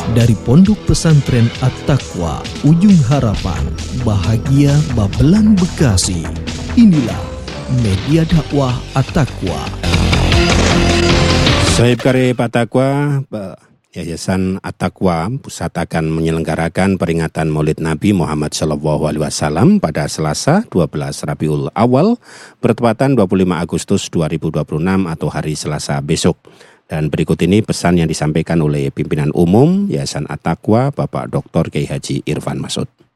Dari Pondok Pesantren At-Taqwa, Ujung Harapan, Bahagia Babelan, Bekasi. Inilah media dakwah At-Taqwa. Sahib Karib At-Taqwa, Yayasan At-Taqwa pusat akan menyelenggarakan peringatan Maulid Nabi Muhammad SAW pada Selasa 12 Rabiul Awal bertepatan 25 Agustus 2026 atau hari Selasa besok. Dan berikut ini pesan yang disampaikan oleh pimpinan umum Yayasan At-Taqwa Bapak Dr. Kiai Haji Irfan Masud.